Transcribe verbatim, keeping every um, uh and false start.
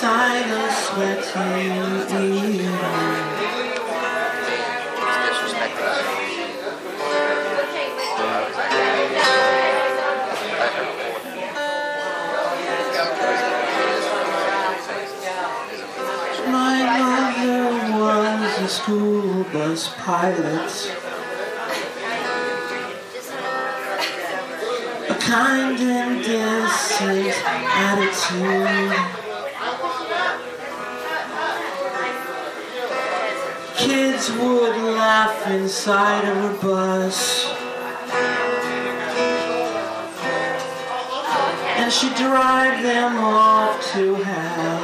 inside a sweaty evening. My mother was a school bus pilot, a kind and decent attitude. Kids would laugh inside of her bus, and she'd drive them off to hell.